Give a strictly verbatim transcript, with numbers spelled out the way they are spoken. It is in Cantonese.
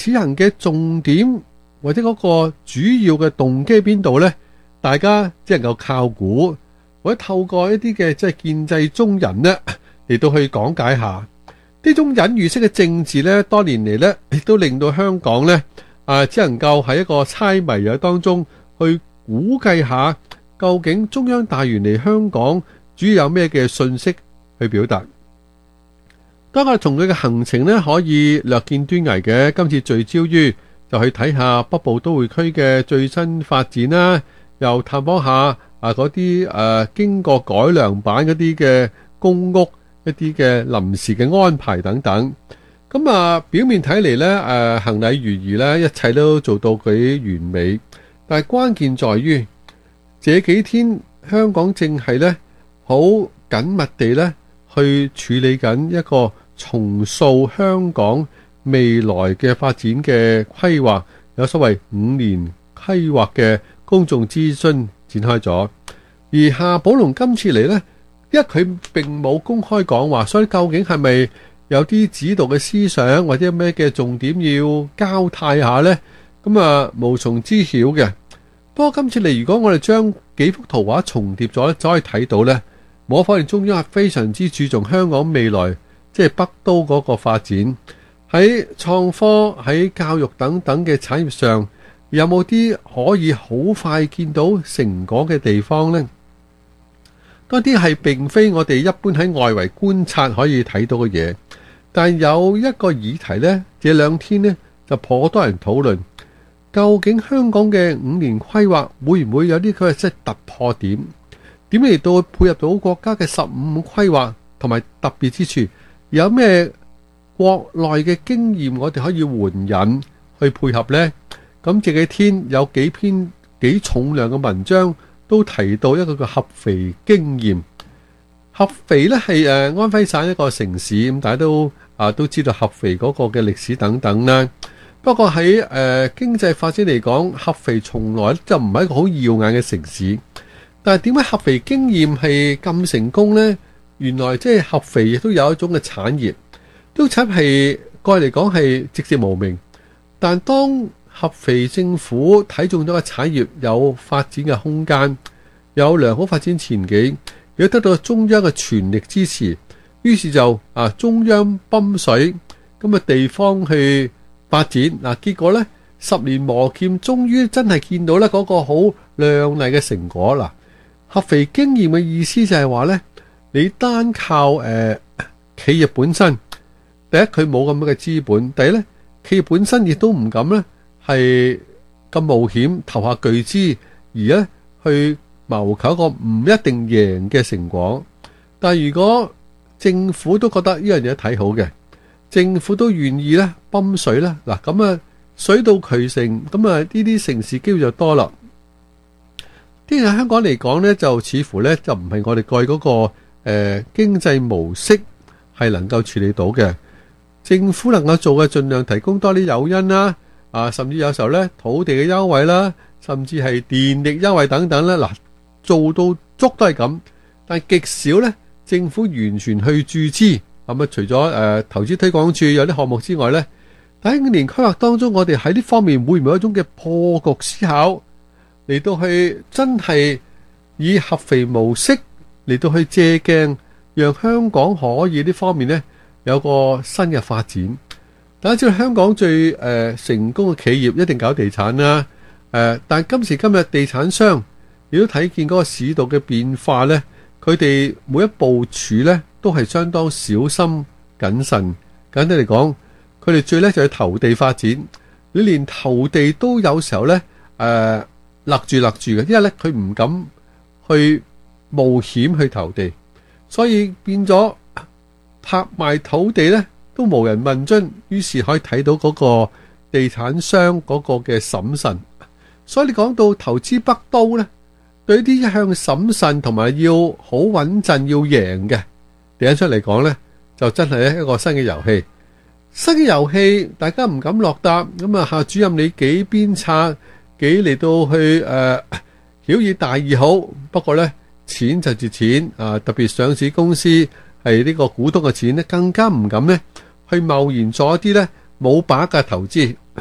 此行嘅重點或者嗰個主要嘅動機喺邊度呢？大家只能夠靠估，或者透過一啲嘅即係建制中人呢嚟到去講解下呢種隱喻式嘅政治呢。多年嚟呢，亦都令到香港呢啊，只能夠喺一個猜謎嘅當中去估計下，究竟中央大員嚟香港主要有咩嘅信息去表達。當我哋從佢嘅行程呢，可以略見端倪嘅。今次聚焦於就去睇下北部都會區嘅最新發展啦，又探訪下啊嗰啲誒經過改良版嗰啲嘅公屋一啲嘅臨時嘅安排等等。咁啊，表面睇嚟呢，誒行禮如儀呢，一切都做到幾完美。但係關鍵在於，這幾天香港正係呢好緊密地呢去處理緊一個重塑香港未來嘅發展嘅規劃，有所謂五年規劃嘅公眾諮詢展開咗。而夏寶龍今次嚟呢，因為佢並冇公開講話，所以究竟係咪有啲指導嘅思想或者咩嘅重點要交代下呢？咁啊無從知曉嘅。不過今次嚟，如果我哋將幾幅圖畫重疊咗，就可以睇到呢，無可否認中央係非常之注重香港未來即係北都嗰個發展，喺創科、喺教育等等嘅產業上，有冇啲可以好快見到成果嘅地方呢？多啲係並非我哋一般喺外圍觀察可以睇到嘅嘢，但有一個議題呢，這兩天呢就頗多人討論，究竟香港嘅五年規劃會唔會有啲佢嘅即係突破點？點嚟到配合到國家嘅十五規劃同埋特別之處？有咩國內嘅經驗我哋可以援引去配合呢？咁這幾天有幾篇幾重量嘅文章都提到一個叫合肥經驗。合肥呢係誒安徽省一個城市，咁大家都啊都知道合肥嗰個嘅歷史等等啦。不過喺誒、呃、經濟發展嚟講，合肥從來就唔係一個好耀眼嘅城市。但係點解合肥經驗係咁成功呢？原來即係合肥亦都有一種嘅產業，都產係過嚟講係籍籍無名。但當合肥政府睇中咗個產業有發展嘅空間，有良好發展前景，亦都得到中央嘅全力支持，於是就啊中央泵水，咁啊地方去發展嗱，結果呢，十年磨劍，終於真係見到呢嗰個好亮麗嘅成果啦。合肥經驗嘅意思就係話呢，你單靠誒、呃、企業本身，第一佢冇咁樣嘅資本，第一呢企業本身亦都唔敢呢係咁冒險投下巨資，而呢去謀求一個唔一定贏嘅成果。但係如果政府都覺得呢樣嘢睇好嘅，政府都願意呢泵水呢，嗱咁啊水到渠成，咁啊呢啲城市機會就多啦。呢個香港嚟講呢，就似乎呢，就唔係我哋過去嗰個誒、呃、經濟模式係能夠處理到嘅。政府能夠做嘅，盡量提供多啲誘因啦，啊，甚至有時候呢土地嘅優惠啦，甚至係電力優惠等等呢，嗱做到足都係咁，但極少呢政府完全去注資。咁啊，除咗誒、呃、投資推廣署有啲項目之外呢，喺五年規劃當中，我哋喺呢方面會唔會有一種嘅破局思考？嚟到去真係以合肥模式嚟到去借鏡，讓香港可以呢方面呢有個新嘅發展。大家知道香港最誒、呃、成功嘅企業一定搞地產啦，誒、呃，但今時今日地產商亦都睇見嗰個市道嘅變化呢，佢哋每一部署呢都係相當小心謹慎。簡單嚟講，佢哋最叻就係投地發展，你連投地都有時候呢。誒、呃。勒住勒住嘅，因為咧佢唔敢去冒險去投地，所以變咗拍賣土地咧都無人問津，於是可以睇到嗰個地產商嗰個嘅審慎。所以你講到投資北都咧，對於啲一向審慎同埋要好穩陣要贏嘅地產商嚟講咧，就真係一個新嘅遊戲。新嘅遊戲大家唔敢落搭，咁啊夏主任你幾鞭策？幾嚟到去誒，曉、呃、以大義好，不過呢錢就係錢啊、呃！特別上市公司係呢個股東嘅錢呢，更加唔敢呢去貿然做一啲呢冇把握嘅投資。